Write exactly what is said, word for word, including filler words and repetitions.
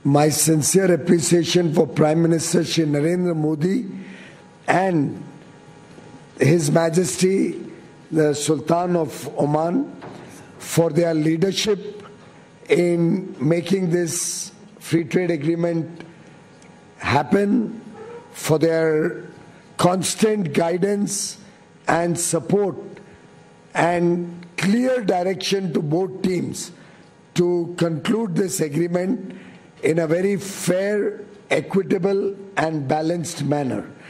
my sincere appreciation for Prime Minister Shri Narendra Modi and His Majesty the Sultan of Oman for their leadership in making this free trade agreement happen, for their constant guidance and support and clear direction to both teams to conclude this agreement in a very fair, equitable and balanced manner.